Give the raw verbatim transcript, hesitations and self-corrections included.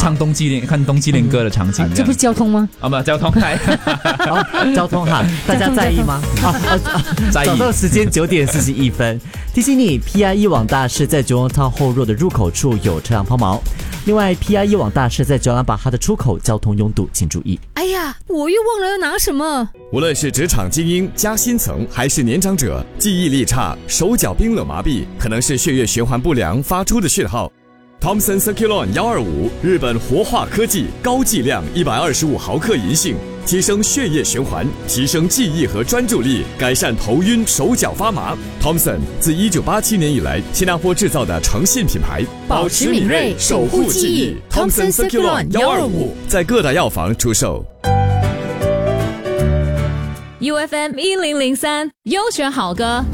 唱冬季恋，看冬季恋歌的场景、嗯啊， 这不是交通吗？ 啊，不，交通来、 哦，交通哈，大家在意吗？啊啊，在意。早上时间九点四十一分，提醒你 ，P I 一网大师在九龙塘后路的入口处有车辆抛锚。另外 ，P I 一网大师在九兰巴哈的出口交通拥堵，请注意。 哎呀，我又忘了要拿什么。 无论是职场精英、加薪层，还是年长者，记忆力差、手脚冰冷麻痹，可能是血液循环不良发出的讯号。Thompson Circulon 一二五，日本活化科技，高剂量一百二十五毫克银杏，提升血液循环，提升记忆和专注力，改善头晕、手脚发麻。Thompson 自一九八七年以来，新加坡制造的诚信品牌， 保持敏锐，守护记忆。Thompson Circulon 一二五， 在各大药房出售。 U F M 一零零三，优选好歌。